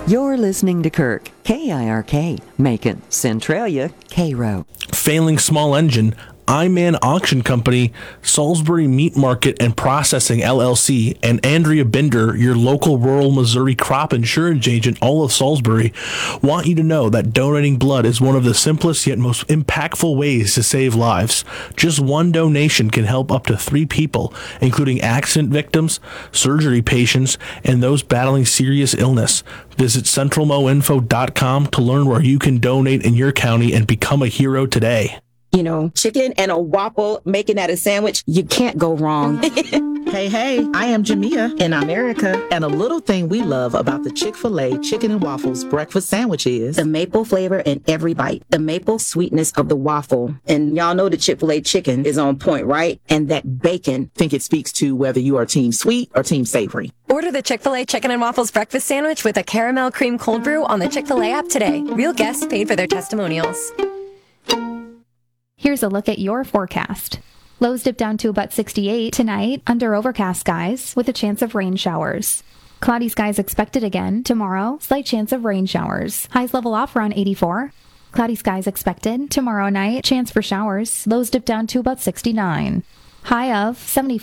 You're listening to Kirk, KIRK, Macon, Centralia, Cairo. Failing small engine, Iman Auction Company, Salisbury Meat Market and Processing LLC, and Andrea Binder, your local rural Missouri crop insurance agent, all of Salisbury, want you to know that donating blood is one of the simplest yet most impactful ways to save lives. Just one donation can help up to 3 people, including accident victims, surgery patients, and those battling serious illness. Visit centralmoinfo.com to learn where you can donate in your county and become a hero today. You know, chicken and a waffle, making that a sandwich, you can't go wrong. Hey, I am Jamia, and I'm Erica. And a little thing we love about the Chick-fil-A Chicken and Waffles breakfast sandwich is the maple flavor in every bite, the maple sweetness of the waffle. And y'all know the Chick-fil-A chicken is on point, right? And that bacon. I think it speaks to whether you are team sweet or team savory. Order the Chick-fil-A Chicken and Waffles breakfast sandwich with a caramel cream cold brew on the Chick-fil-A app today. Real guests paid for their testimonials. Here's a look at your forecast. Lows dip down to about 68 tonight under overcast skies with a chance of rain showers. Cloudy skies expected again tomorrow, slight chance of rain showers. Highs level off around 84. Cloudy skies expected tomorrow night, chance for showers. Lows dip down to about 69. High of 75.